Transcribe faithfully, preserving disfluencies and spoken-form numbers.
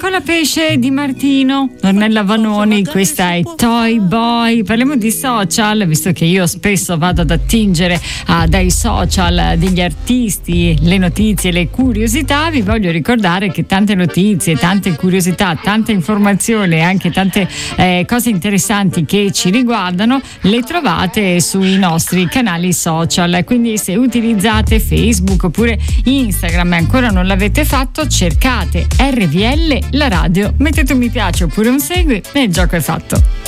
Piccola pesce di Martino, Ornella Vanoni, questa è Toy Boy. Parliamo di social, visto che io spesso vado ad attingere ah, dai social degli artisti, le notizie, le curiosità. Vi voglio ricordare che tante notizie, tante curiosità, tante informazioni e anche tante eh, cose interessanti che ci riguardano le trovate sui nostri canali social. Quindi se utilizzate Facebook oppure Instagram e ancora non l'avete fatto, cercate R V L la radio, mettete un mi piace oppure un segui e il gioco è fatto.